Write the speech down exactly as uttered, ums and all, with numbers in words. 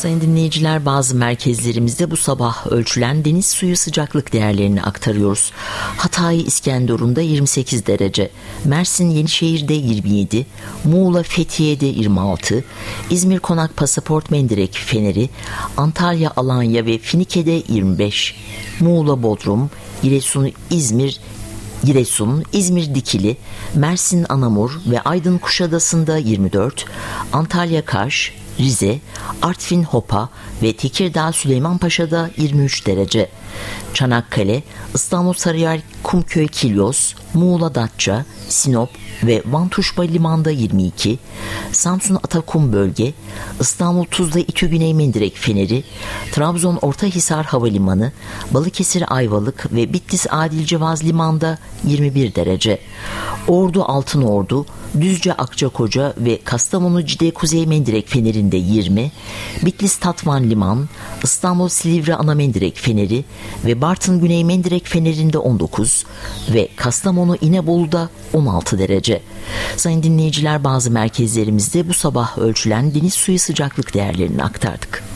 Sayın dinleyiciler, bazı merkezlerimizde bu sabah ölçülen deniz suyu sıcaklık değerlerini aktarıyoruz. Hatay İskenderun'da yirmi sekiz derece, Mersin Yenişehir'de yirmi yedi, Muğla Fethiye'de yirmi altı, İzmir Konak Pasaport Mendirek Feneri, Antalya Alanya ve Finike'de yirmi beş, Muğla Bodrum, Giresun İzmir Giresun, İzmir Dikili, Mersin Anamur ve Aydın Kuşadası'nda yirmi dört, Antalya Kaş, Rize, Artvin Hopa ve Tekirdağ Süleymanpaşa'da yirmi üç derece. Çanakkale, İstanbul Sarıyer Kumköy Kilyos, Muğla Datça, Sinop ve Van Tuşba Liman'da yirmi iki, Samsun Atakum Bölge, İstanbul Tuzla İTÜ Güney Mendirek Feneri, Trabzon Ortahisar Havalimanı, Balıkesir Ayvalık ve Bitlis Adilcevaz Liman'da yirmi bir derece. Ordu Altınordu, Düzce Akçakoca ve Kastamonu Cide Kuzey Mendirek Feneri'nde yirmi, Bitlis Tatvan Liman, İstanbul Silivri Ana Mendirek Feneri ve Bartın Güney Mendirek Feneri'nde on dokuz ve Kastamonu İnebolu'da on altı derece. Sayın dinleyiciler, bazı merkezlerimizde bu sabah ölçülen deniz suyu sıcaklık değerlerini aktardık.